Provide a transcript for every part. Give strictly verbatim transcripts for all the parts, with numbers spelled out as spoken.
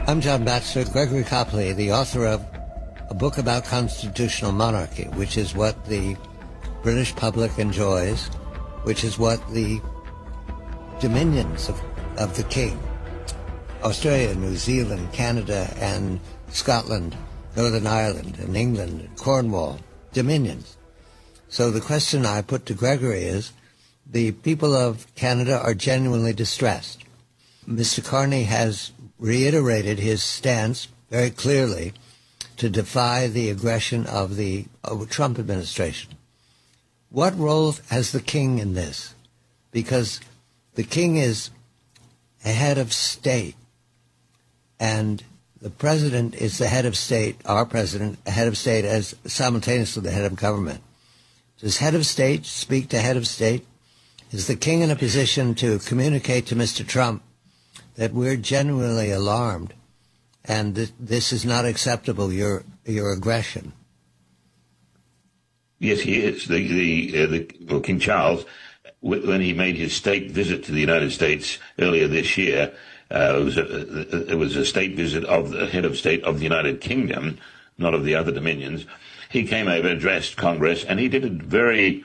I'm John Batchelor, Gregory Copley, the author of a book about constitutional monarchy, which is what the British public enjoys, which is what the dominions of, of the king, Australia, New Zealand, Canada, and Scotland, Northern Ireland, and England, and Cornwall, dominions. So the question I put to Gregory is, the people of Canada are genuinely distressed. Mister Carney has reiterated his stance very clearly to defy the aggression of the of Trump administration. What role has the king in this? Because the king is a head of state, and the president is the head of state, our president, a head of state as simultaneously the head of government. Does head of state speak to head of state? Is the king in a position to communicate to Mister Trump that we're genuinely alarmed and that this is not acceptable, your your aggression? Yes, he is. The, the, uh, the well, King Charles, when he made his state visit to the United States earlier this year, uh, it was a, it was a state visit of the head of state of the United Kingdom, not of the other dominions. He came over, addressed Congress, and he did it very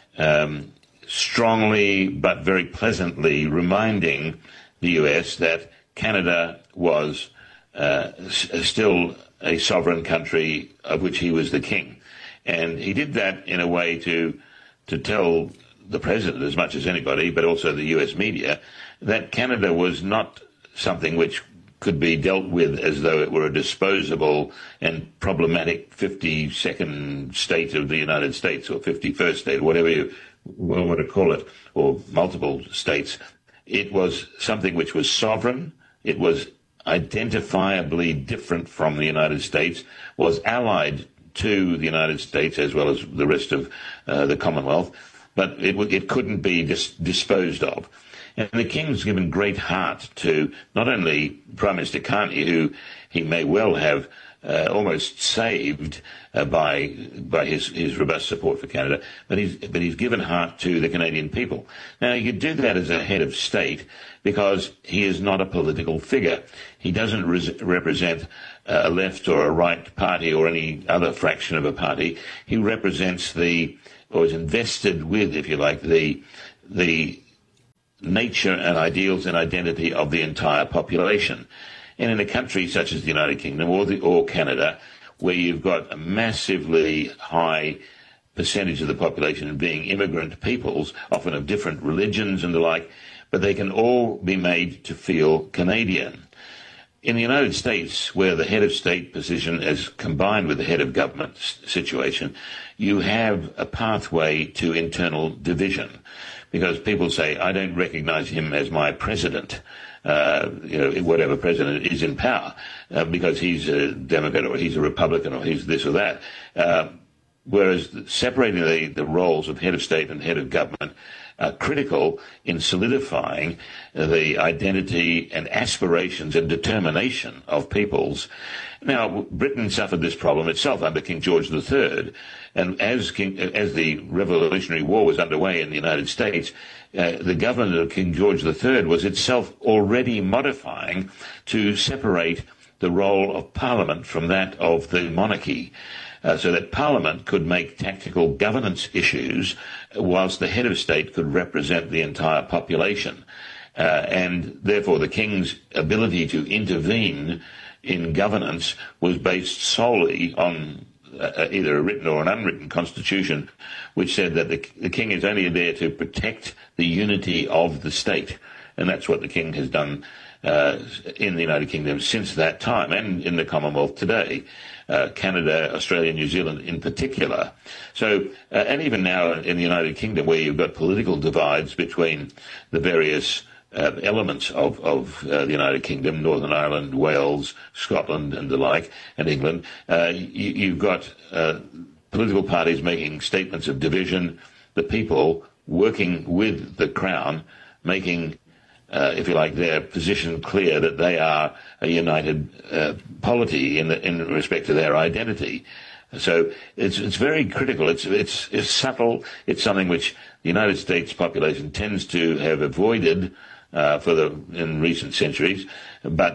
um, strongly but very pleasantly, reminding the U S that Canada was uh, s- still a sovereign country of which he was the king. And he did that in a way to to tell the president, as much as anybody, but also the U S media, that Canada was not something which could be dealt with as though it were a disposable and problematic fifty-second state of the United States, or fifty-first state, whatever you want to call it, or multiple states. It was something which was sovereign. It was identifiably different from the United States, was allied to the United States as well as the rest of uh, the Commonwealth, but it, it couldn't be dis- disposed of. And the king's given great heart to not only Prime Minister Carney, who he may well have uh, almost saved uh, by by his, his robust support for Canada, but he's but he's given heart to the Canadian people. Now, you could do that as a head of state because he is not a political figure. He doesn't res- represent a left or a right party or any other fraction of a party. He represents the, or is invested with, if you like, the the nature and ideals and identity of the entire population. And in a country such as the United Kingdom or the, or Canada, where you've got a massively high percentage of the population being immigrant peoples, often of different religions and the like, but they can all be made to feel Canadian. In the United States, where the head of state position is combined with the head of government situation, you have a pathway to internal division, because people say, I don't recognize him as my president, uh, you know, whatever president is in power, uh, because he's a Democrat or he's a Republican or he's this or that. Uh, whereas separating the, the roles of head of state and head of government are critical in solidifying the identity and aspirations and determination of peoples. Now, Britain suffered this problem itself under King George the Third, and as King, as the Revolutionary War was underway in the United States, uh, the government of King George the Third was itself already modifying to separate the role of Parliament from that of the monarchy, uh, so that Parliament could make tactical governance issues, whilst the head of state could represent the entire population. Uh, and therefore the king's ability to intervene in governance was based solely on uh, either a written or an unwritten constitution, which said that the, the king is only there to protect the unity of the state. And that's what the king has done uh, in the United Kingdom since that time, and in the Commonwealth today, uh, Canada, Australia, New Zealand in particular. So, uh, and even now in the United Kingdom, where you've got political divides between the various Uh, elements of, of uh, the United Kingdom, Northern Ireland, Wales, Scotland and the like, and England, uh, you, you've got uh, political parties making statements of division, the people working with the Crown, making, uh, if you like, their position clear that they are a united uh, polity in, the, in respect to their identity. So it's it's very critical. It's it's it's subtle. It's something which the United States population tends to have avoided Uh, for the in recent centuries, but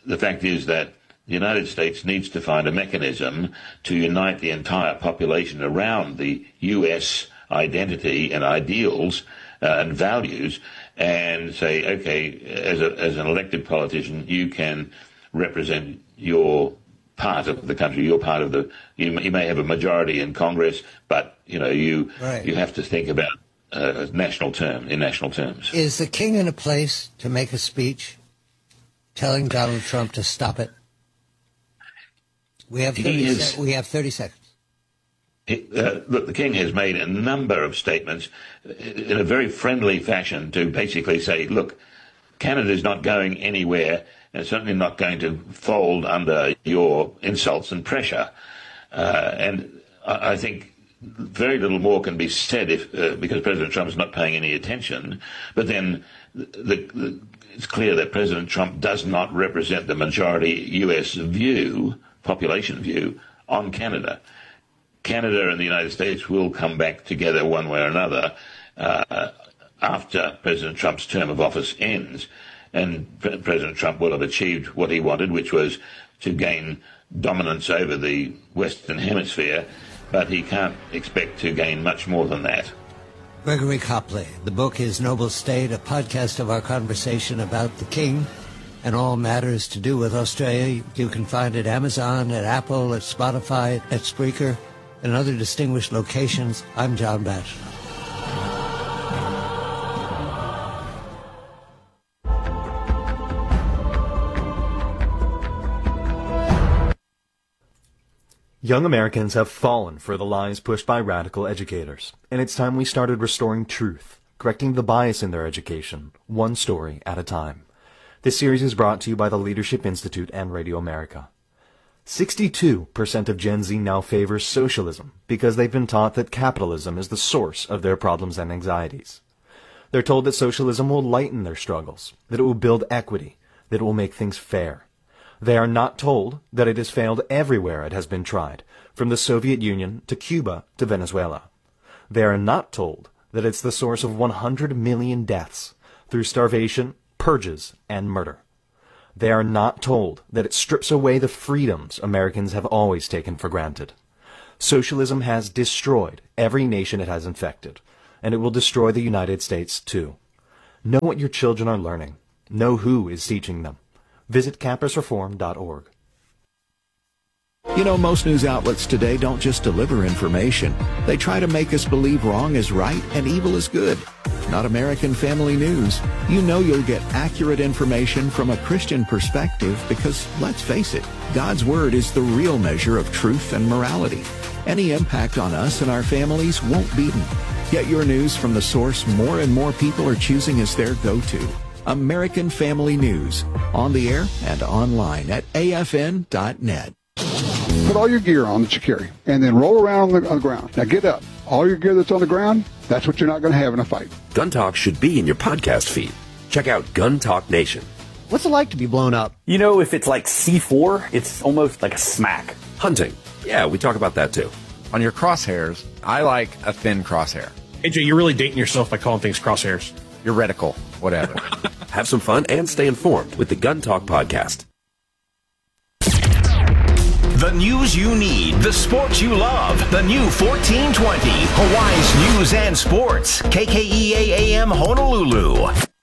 the fact is that the United States needs to find a mechanism to unite the entire population around the U S identity and ideals uh, and values, and say, okay, as a, as an elected politician, you can represent your part of the country, your part of the, you, you may have a majority in Congress, but, you know, you right. you have to think about uh, national term, in national terms. Is the king in a place to make a speech telling Donald Trump to stop it? We have thirty, is, se- we have thirty seconds. He, uh, look, the king has made a number of statements in a very friendly fashion to basically say, look, Canada is not going anywhere and certainly not going to fold under your insults and pressure. Uh, and I, I think very little more can be said if uh, because President Trump is not paying any attention. But then the, the, it's clear that President Trump does not represent the majority U S view, population view, on Canada. Canada and the United States will come back together one way or another uh, after President Trump's term of office ends. And Pre- President Trump will have achieved what he wanted, which was to gain dominance over the Western Hemisphere, but he can't expect to gain much more than that. Gregory Copley. The book is Noble State, a podcast of our conversation about the king and all matters to do with Australia. You can find it at Amazon, at Apple, at Spotify, at Spreaker, and other distinguished locations. I'm John Batchelor. Young Americans have fallen for the lies pushed by radical educators, and it's time we started restoring truth, correcting the bias in their education, one story at a time. This series is brought to you by the Leadership Institute and Radio America. sixty-two percent of Gen Z now favors socialism because they've been taught that capitalism is the source of their problems and anxieties. They're told that socialism will lighten their struggles, that it will build equity, that it will make things fair. They are not told that it has failed everywhere it has been tried, from the Soviet Union to Cuba to Venezuela. They are not told that it's the source of one hundred million deaths through starvation, purges, and murder. They are not told that it strips away the freedoms Americans have always taken for granted. Socialism has destroyed every nation it has infected, and it will destroy the United States too. Know what your children are learning. Know who is teaching them. Visit campus reform dot org. You know, most news outlets today don't just deliver information. They try to make us believe wrong is right and evil is good. Not American Family News. You know you'll get accurate information from a Christian perspective because, let's face it, God's Word is the real measure of truth and morality. Any impact on us and our families won't be beaten. Get your news from the source more and more people are choosing as their go-to. American Family News, on the air and online at A F N dot net. Put all your gear on that you carry, and then roll around on the, on the ground. Now get up. All your gear that's on the ground, that's what you're not going to have in a fight. Gun Talk should be in your podcast feed. Check out Gun Talk Nation. What's it like to be blown up? You know, if it's like C four, it's almost like a smack. Hunting. Yeah, we talk about that too. On your crosshairs, I like a thin crosshair. A J, you're really dating yourself by calling things crosshairs. Your reticle, whatever. Have some fun and stay informed with the Gun Talk podcast. The news you need, the sports you love. The new fourteen twenty, Hawaii's News and Sports. K K E A A M Honolulu.